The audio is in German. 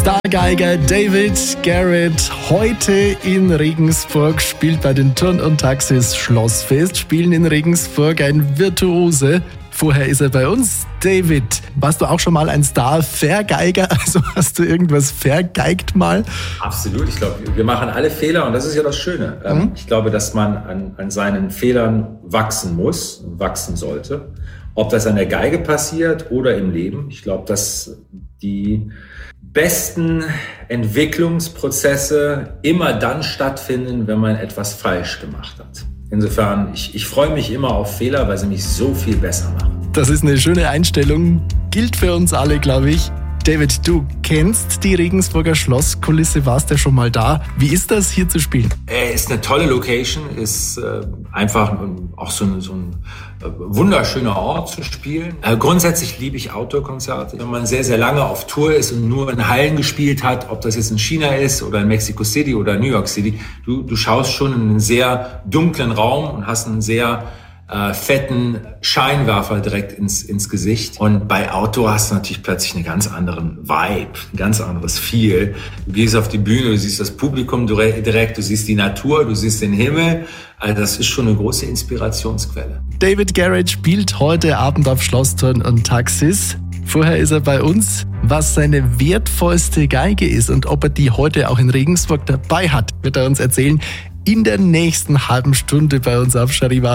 Stargeiger David Garrett heute in Regensburg, spielt bei den Turn und Taxis Schlossfest, spielen in Regensburg ein Virtuose. Vorher ist er bei uns. David, warst du auch schon mal ein Star-Vergeiger? Also hast du irgendwas vergeigt mal? Absolut. Ich glaube, wir machen alle Fehler und das ist ja das Schöne. Ich glaube, dass man an seinen Fehlern wachsen muss und wachsen sollte. Ob das an der Geige passiert oder im Leben. Ich glaube, dass die besten Entwicklungsprozesse immer dann stattfinden, wenn man etwas falsch gemacht hat. Insofern, ich freue mich immer auf Fehler, weil sie mich so viel besser machen. Das ist eine schöne Einstellung, gilt für uns alle, glaube ich. David, du kennst die Regensburger Schlosskulisse, warst ja schon mal da. Wie ist das, hier zu spielen? Ist eine tolle Location, ist einfach auch so ein wunderschöner Ort zu spielen. Grundsätzlich liebe ich Outdoor-Konzerte. Wenn man sehr, sehr lange auf Tour ist und nur in Hallen gespielt hat, ob das jetzt in China ist oder in Mexico City oder New York City, du schaust schon in einen sehr dunklen Raum und hast einen sehr fetten Scheinwerfer direkt ins Gesicht. Und bei Outdoor hast du natürlich plötzlich einen ganz anderen Vibe, ein ganz anderes Feel. Du gehst auf die Bühne, du siehst das Publikum direkt, du siehst die Natur, du siehst den Himmel. Also das ist schon eine große Inspirationsquelle. David Garrett spielt heute Abend auf Schlossturn und Taxis. Vorher ist er bei uns. Was seine wertvollste Geige ist und ob er die heute auch in Regensburg dabei hat, wird er uns erzählen in der nächsten halben Stunde bei uns auf Charivari.